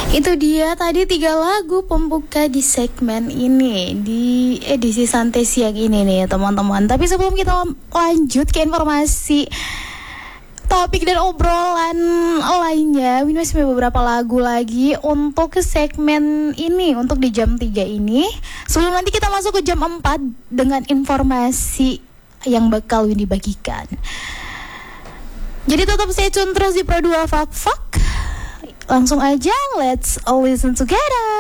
Itu dia tadi 3 lagu pembuka di segmen ini, di edisi santai siang ini nih teman-teman. Tapi sebelum kita lanjut ke informasi topik dan obrolan lainnya, Win masih punya beberapa lagu lagi untuk ke segmen ini, untuk di jam 3 ini. Sebelum nanti kita masuk ke jam 4 dengan informasi yang bakal Win dibagikan. Jadi tetap stay tune terus di Pro 2 Fak Fak. Langsung aja, let's all listen together.